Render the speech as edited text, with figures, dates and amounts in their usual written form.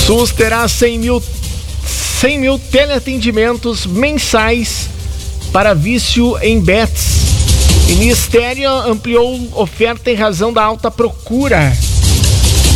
SUS terá 100 mil teleatendimentos mensais para vício em bets. Ministério ampliou oferta em razão da alta procura.